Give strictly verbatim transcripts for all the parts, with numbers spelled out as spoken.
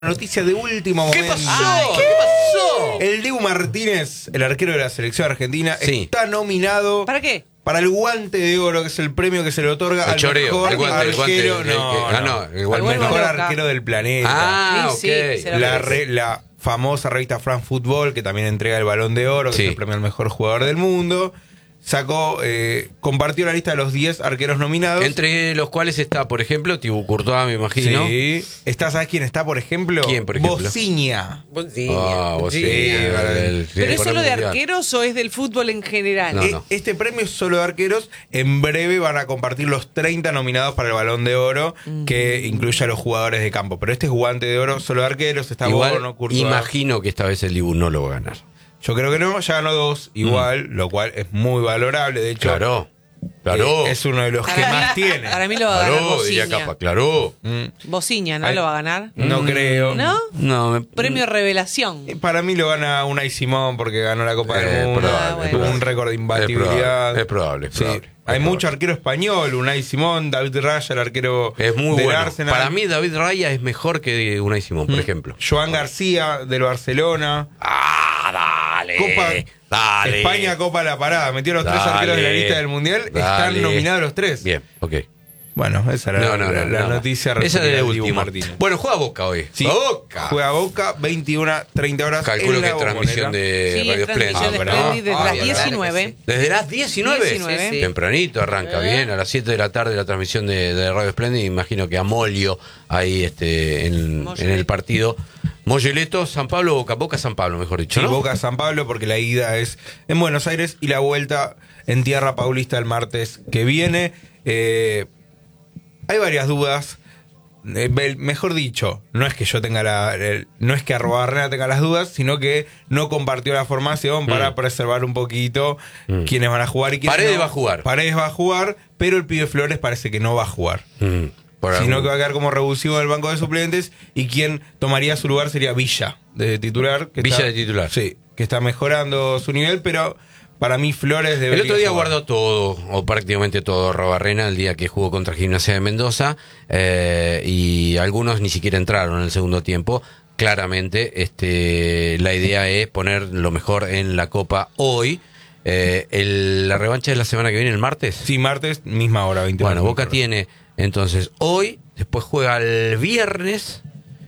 Noticia de último momento. ¿Qué pasó? Ay, ¿Qué pasó? El Dibu Martínez, el arquero de la selección argentina, Sí. está nominado ¿Para qué? para el Guante de Oro, que es el premio que se le otorga El al choreo, mejor el guante, el guante, arquero, el- no, el- ah, no, no, el guante. al mejor Loca. arquero del planeta. Ah, ok. Sí, sí, se lo la, merece. re- la famosa revista France Football, que también entrega el Balón de Oro, que Sí. es el premio al mejor jugador del mundo, sacó, eh, compartió la lista de los diez arqueros nominados. Entre los cuales está, por ejemplo, Thibaut Courtois, me imagino. Sí. Está, ¿sabes quién está, por ejemplo? ¿Quién, por ejemplo? Bociña. Ah, vos sí. el- ¿Pero el es solo de mundial. arqueros o es del fútbol en general? No, Eh, no. Este premio es solo de arqueros. En breve van a compartir los treinta nominados para el Balón de Oro, que incluye a los jugadores de campo. Pero este es Guante de Oro solo de arqueros. Está Igual, Bono, Courtois. imagino que esta vez el Dibu no lo va a ganar. Yo creo que no, ya ganó dos igual, lo cual es muy valorable. De hecho, Claro, claro. eh, es uno de los que Para más mí- tiene. Para mí lo va a ganar Claro, diría Bociña. Capa, claro. Mm, Bociña, ¿no Ay. lo va a ganar? no creo. ¿No? No, me... Premio Revelación. Eh, Para mí lo gana Unai Simón porque ganó la Copa Eh, del Mundo. probable, bueno. Tuvo probable. un récord de Es imbatibilidad. probable, es probable, es Sí. probable. Hay Es mucho probable. arquero español, Unai Simón, David Raya, el arquero Es muy del bueno. Arsenal. Para mí David Raya es mejor que Unai Simón, por ejemplo. Joan García del Barcelona. Ah, dale. Copa Dale. España, Copa de la Parada. Metió los tres Dale. arqueros de la lista del Mundial. Dale. Están nominados los tres. Bien, ok. Bueno, esa era No, no, la, no, la no. noticia Esa referida de al Dibu último. Martínez. Bueno, juega Boca hoy. Sí, Juega Boca. juega Boca, veintiuno, treinta horas. Calculo en que la es transmisión Bombonera. de Sí, Radio es transmisión Splendid. de pero- Splendid desde Ah, las bueno, diecinueve. ¿Desde las diecinueve? diecinueve. Sí, sí. Tempranito arranca bien, a las siete de la tarde la transmisión de, de Radio Splendid. Imagino que a Molio ahí este, en, en el partido. Molleleto, San Pablo, Boca, Boca, San Pablo, mejor dicho, Sí, ¿no? Boca San Pablo, porque la ida es en Buenos Aires y la vuelta en Tierra Paulista el martes que viene. Eh, hay varias dudas. Eh, be- mejor dicho, no es que yo tenga la. el- no es que Arrobarrena tenga las dudas, sino que no compartió la formación para Mm. preservar un poquito Mm. quiénes van a jugar y quiénes Paredes no. va a jugar. Paredes va a jugar, pero el pibe Flores parece que no va a jugar. Mm, por Sino algún- que va a quedar como revulsivo en el banco de suplentes y quien tomaría su lugar sería Villa, de titular. Que Villa está- de titular. Sí, que está mejorando su nivel, pero para mí Flores debería El otro día jugar. guardó todo, o prácticamente todo, Robarrena, el día que jugó contra Gimnasia de Mendoza, eh, y algunos ni siquiera entraron en el segundo tiempo. Claramente, este, la idea es poner lo mejor en la Copa hoy. Eh, el- la revancha es la semana que viene, el martes. Sí, martes, misma hora, veintiuno. Bueno, Boca tiene entonces hoy, después juega el viernes,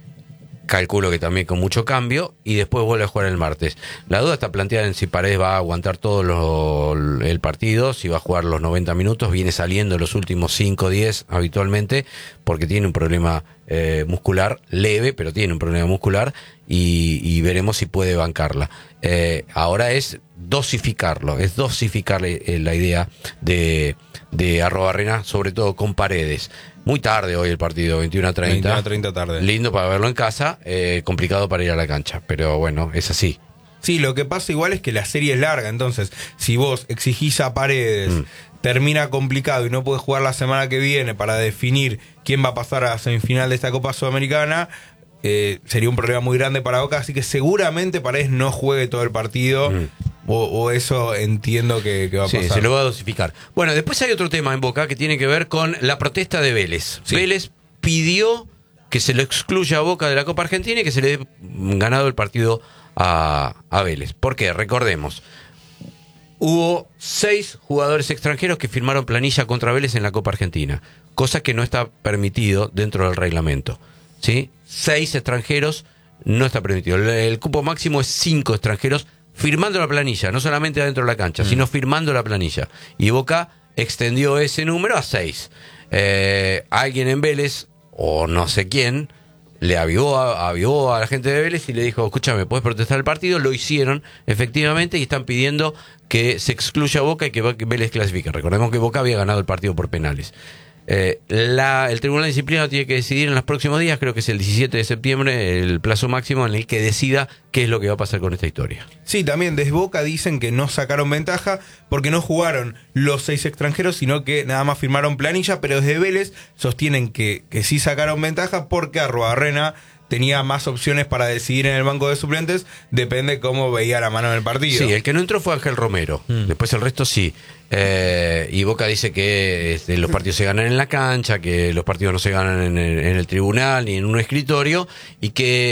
calculo que también con mucho cambio, y después vuelve a jugar el martes. La duda está planteada en si Paredes va a aguantar todo lo- el partido, si va a jugar los noventa minutos, viene saliendo los últimos cinco o diez habitualmente, porque tiene un problema eh, muscular leve, pero tiene un problema muscular, y, y veremos si puede bancarla. Eh, ahora es dosificarlo, es dosificar eh, la idea de, de Arrobarrena, sobre todo con Paredes. Muy tarde hoy el partido, veintiuno a treinta. veintiuno a treinta tarde. Lindo para verlo en casa, eh, complicado para ir a la cancha, pero bueno, es así. Sí, lo que pasa igual es que la serie es larga, entonces si vos exigís a Paredes, Mm. termina complicado y no puedes jugar la semana que viene para definir quién va a pasar a la semifinal de esta Copa Sudamericana, eh, sería un problema muy grande para Boca, así que seguramente Paredes no juegue todo el partido, Mm. o, o eso entiendo que, que va a Sí, pasar. se lo va a dosificar. Bueno, después hay otro tema en Boca que tiene que ver con la protesta de Vélez. Sí. Vélez pidió que se lo excluya a Boca de la Copa Argentina y que se le dé ganado el partido a, a Vélez. ¿Por qué? Recordemos. Hubo seis jugadores extranjeros que firmaron planilla contra Vélez en la Copa Argentina, cosa que no está permitido dentro del reglamento. ¿Sí? Seis extranjeros no está permitido. El, el cupo máximo es cinco extranjeros firmando la planilla, no solamente adentro de la cancha, Mm. sino firmando la planilla. Y Boca extendió ese número a seis. Eh, alguien en Vélez, o no sé quién, le avivó a, avivó a la gente de Vélez y le dijo, escúchame, ¿puedes protestar el partido? Lo hicieron, efectivamente, y están pidiendo que se excluya a Boca y que Vélez clasifique. Recordemos que Boca había ganado el partido por penales. Eh, la, el Tribunal de Disciplina tiene que decidir en los próximos días, creo que es el diecisiete de septiembre, el plazo máximo en el que decida qué es lo que va a pasar con esta historia. Sí, también desde Boca dicen que no sacaron ventaja porque no jugaron los seis extranjeros, sino que nada más firmaron planilla, pero desde Vélez sostienen que, que sí sacaron ventaja porque Arrobarrena tenía más opciones para decidir en el banco de suplentes, depende cómo veía la mano en el partido. Sí, el que no entró fue Ángel Romero. Mm. Después el resto sí. Eh, y Boca dice que este, los partidos se ganan en la cancha, que los partidos no se ganan en el, en el tribunal ni en un escritorio, y que